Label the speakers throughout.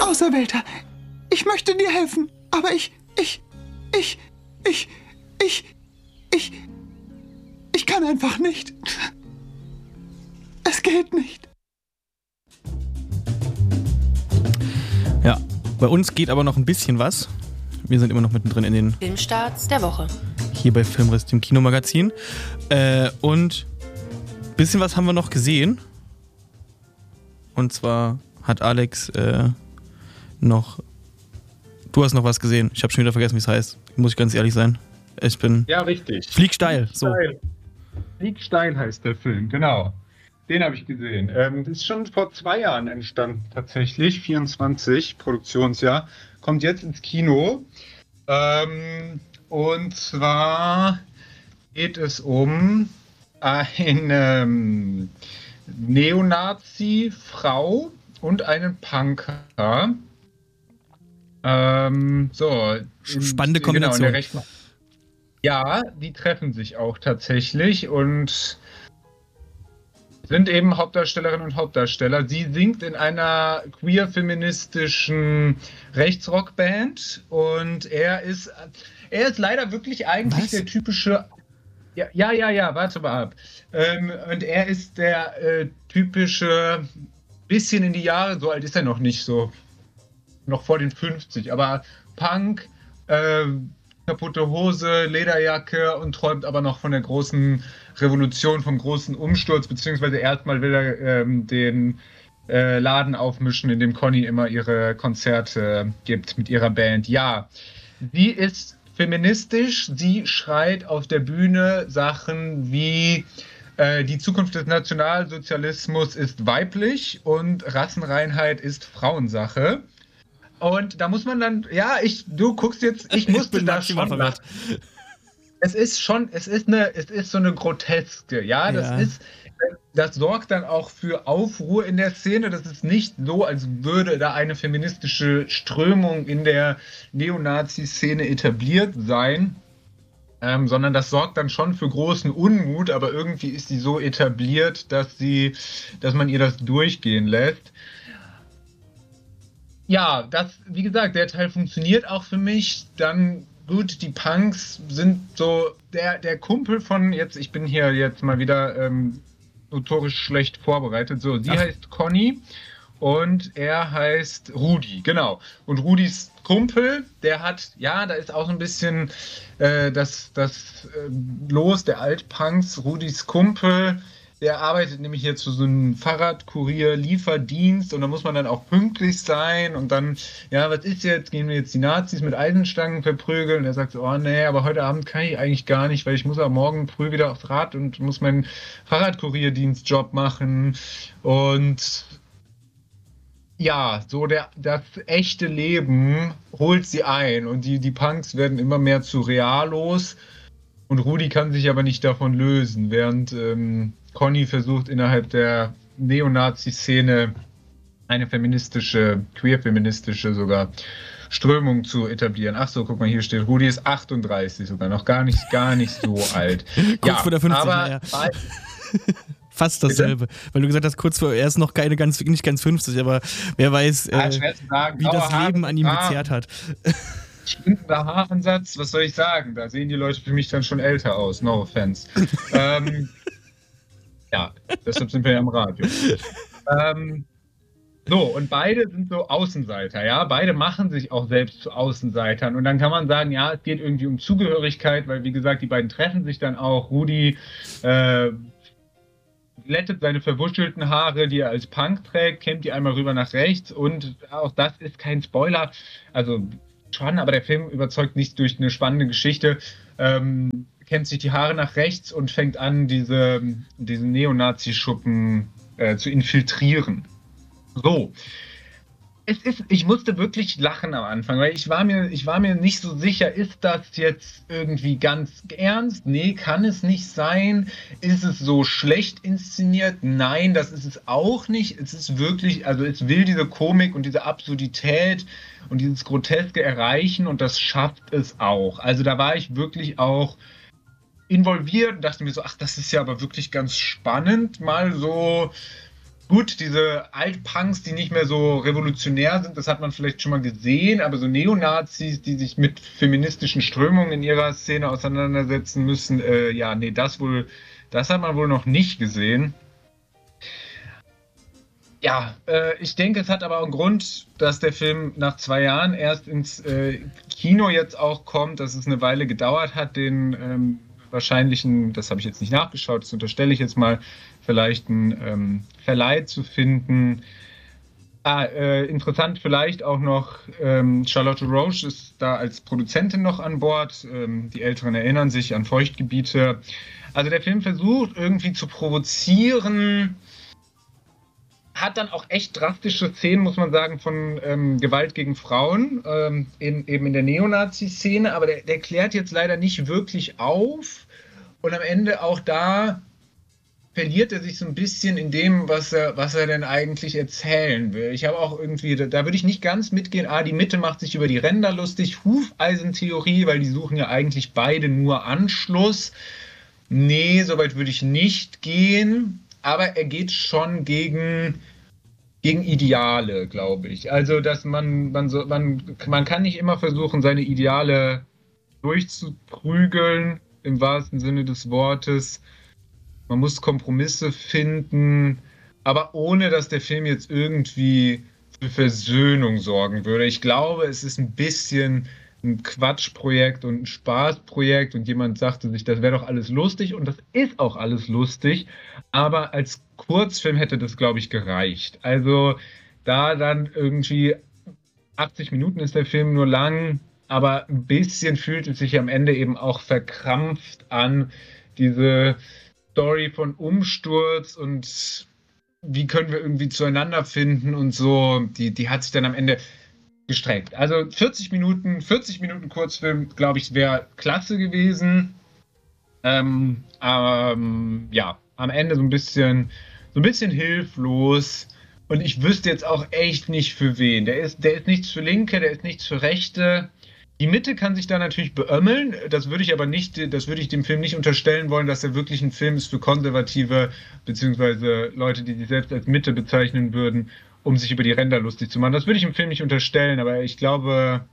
Speaker 1: Auserwählter, ich möchte dir helfen, aber ich kann einfach nicht. Es geht nicht.
Speaker 2: Ja, bei uns geht aber noch ein bisschen was. Wir sind immer noch mittendrin in den
Speaker 3: Filmstarts der Woche.
Speaker 2: Hier bei Filmriss, dem Kinomagazin. Und ein bisschen was haben wir noch gesehen. Und zwar hat Alex noch... Du hast noch was gesehen. Ich habe schon wieder vergessen, wie es heißt. Muss ich ganz ehrlich sein. Ich bin...
Speaker 4: Ja, richtig.
Speaker 2: Flieg steil. So.
Speaker 4: Flieg steil heißt der Film, genau. Den habe ich gesehen. Das ist schon vor 2 Jahren entstanden, tatsächlich. 24, Produktionsjahr. Kommt jetzt ins Kino. Und zwar geht es um eine Neonazi-Frau und einen Punker.
Speaker 2: Spannende Kombination.
Speaker 4: Genau, ja, die treffen sich auch tatsächlich und sind eben Hauptdarstellerinnen und Hauptdarsteller. Sie singt in einer queer-feministischen Rechtsrockband und er ist leider wirklich eigentlich der typische... Ja, warte mal ab. Und er ist der typische, bisschen in die Jahre, so alt ist er noch nicht, so noch vor den 50, aber Punk, kaputte Hose, Lederjacke und träumt aber noch von der großen Revolution, vom großen Umsturz, beziehungsweise erstmal will er den Laden aufmischen, in dem Conny immer ihre Konzerte gibt mit ihrer Band. Ja, sie ist feministisch, sie schreit auf der Bühne Sachen wie die Zukunft des Nationalsozialismus ist weiblich und Rassenreinheit ist Frauensache. Und da muss man dann, du guckst jetzt, ich musste da schon lachen. Es ist so eine Groteske, ja. Das sorgt dann auch für Aufruhr in der Szene. Das ist nicht so, als würde da eine feministische Strömung in der Neonazi-Szene etabliert sein, sondern das sorgt dann schon für großen Unmut, aber irgendwie ist sie so etabliert, dass man ihr das durchgehen lässt. Ja, wie gesagt, der Teil funktioniert auch für mich. Dann, gut, die Punks sind so der Kumpel von, ich bin hier jetzt mal wieder notorisch schlecht vorbereitet. So, sie heißt Conny und er heißt Rudi, genau. Und Rudis Kumpel, der hat, da ist auch ein bisschen das Los der Altpunks. Rudis Kumpel, der arbeitet nämlich hier zu so einem Fahrradkurier-Lieferdienst und da muss man dann auch pünktlich sein und dann, was ist jetzt? Gehen wir jetzt die Nazis mit Eisenstangen verprügeln? Und er sagt so, oh nee, aber heute Abend kann ich eigentlich gar nicht, weil ich muss ja morgen früh wieder aufs Rad und muss meinen Fahrradkurierdienstjob machen und so das echte Leben holt sie ein und die Punks werden immer mehr zu Realos und Rudi kann sich aber nicht davon lösen, während Conny versucht innerhalb der Neonazi-Szene eine queer-feministische sogar Strömung zu etablieren. Ach so, guck mal, hier steht, Rudi ist 38 sogar, noch gar nicht so alt.
Speaker 2: Kurz vor der 50, aber fast dasselbe. Weil du gesagt hast, er ist noch nicht ganz 50, aber wer weiß, wie das Leben an ihm gezerrt hat.
Speaker 4: Schwindender Haaransatz, was soll ich sagen? Da sehen die Leute für mich dann schon älter aus, no offense. Deshalb sind wir ja im Radio. Und beide sind so Außenseiter, ja. Beide machen sich auch selbst zu Außenseitern. Und dann kann man sagen, es geht irgendwie um Zugehörigkeit, weil, wie gesagt, die beiden treffen sich dann auch. Rudi glättet seine verwuschelten Haare, die er als Punk trägt, kämmt die einmal rüber nach rechts. Und auch das ist kein Spoiler. Also schon, aber der Film überzeugt nicht durch eine spannende Geschichte. Kämmt sich die Haare nach rechts und fängt an, diesen Neonazi-Schuppen zu infiltrieren. So. Ich musste wirklich lachen am Anfang, weil ich war mir nicht so sicher, ist das jetzt irgendwie ganz ernst? Nee, kann es nicht sein. Ist es so schlecht inszeniert? Nein, das ist es auch nicht. Es ist wirklich, also es will diese Komik und diese Absurdität und dieses Groteske erreichen und das schafft es auch. Also da war ich wirklich auch involviert und dachte mir so, ach, das ist ja aber wirklich ganz spannend, mal so Gut, diese Altpunks, die nicht mehr so revolutionär sind, das hat man vielleicht schon mal gesehen, aber so Neonazis, die sich mit feministischen Strömungen in ihrer Szene auseinandersetzen müssen, ja, nee, das hat man wohl noch nicht gesehen. Ja, ich denke, es hat aber auch einen Grund, dass der Film nach 2 Jahren erst ins Kino jetzt auch kommt, dass es eine Weile gedauert hat, den wahrscheinlichen, das habe ich jetzt nicht nachgeschaut, das unterstelle ich jetzt mal, vielleicht einen Verleih zu finden. Interessant vielleicht auch noch, Charlotte Roche ist da als Produzentin noch an Bord. Die Älteren erinnern sich an Feuchtgebiete. Also der Film versucht irgendwie zu provozieren, hat dann auch echt drastische Szenen, muss man sagen, von Gewalt gegen Frauen, eben in der Neonazi-Szene, aber der klärt jetzt leider nicht wirklich auf und am Ende auch da verliert er sich so ein bisschen in dem, was er denn eigentlich erzählen will. Ich habe auch irgendwie, da würde ich nicht ganz mitgehen, die Mitte macht sich über die Ränder lustig, Hufeisentheorie, weil die suchen ja eigentlich beide nur Anschluss. Nee, soweit würde ich nicht gehen, aber er geht schon gegen Ideale, glaube ich. Also, dass man kann nicht immer versuchen, seine Ideale durchzuprügeln, im wahrsten Sinne des Wortes. Man muss Kompromisse finden, aber ohne, dass der Film jetzt irgendwie für Versöhnung sorgen würde. Ich glaube, es ist ein bisschen ein Quatschprojekt und ein Spaßprojekt und jemand sagte sich, das wäre doch alles lustig und das ist auch alles lustig, aber als Kurzfilm hätte das, glaube ich, gereicht. Also da dann irgendwie 80 Minuten ist der Film nur lang, aber ein bisschen fühlt es sich am Ende eben auch verkrampft an, diese Story von Umsturz und wie können wir irgendwie zueinander finden und so, die hat sich dann am Ende gestreckt. Also 40 Minuten Kurzfilm, glaube ich, wäre klasse gewesen. Ja, am Ende so ein bisschen hilflos. Und ich wüsste jetzt auch echt nicht für wen. Der ist nichts für Linke, der ist nichts für Rechte. Die Mitte kann sich da natürlich beömmeln. Das würde ich dem Film nicht unterstellen wollen, dass er wirklich ein Film ist für Konservative, beziehungsweise Leute, die sich selbst als Mitte bezeichnen würden, um sich über die Ränder lustig zu machen. Das würde ich dem Film nicht unterstellen, aber ich glaube,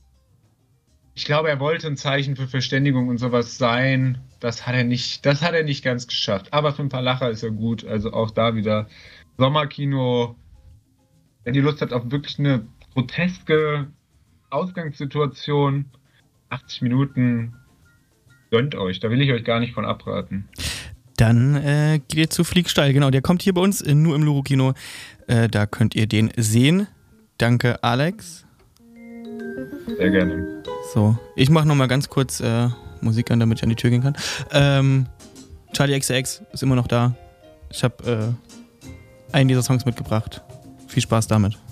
Speaker 4: er wollte ein Zeichen für Verständigung und sowas sein. Das hat er nicht ganz geschafft. Aber für ein paar Lacher ist er gut. Also auch da wieder Sommerkino. Wenn ihr Lust habt auf wirklich eine groteske Ausgangssituation, 80 Minuten, gönnt euch. Da will ich euch gar nicht von abraten.
Speaker 2: Dann geht ihr zu Fliegsteil. Genau, der kommt hier bei uns nur im Luro-Kino. Da könnt ihr den sehen. Danke, Alex.
Speaker 4: Sehr gerne.
Speaker 2: So, ich mache nochmal ganz kurz Musik an, damit ich an die Tür gehen kann. Charli XCX ist immer noch da. Ich habe einen dieser Songs mitgebracht. Viel Spaß damit.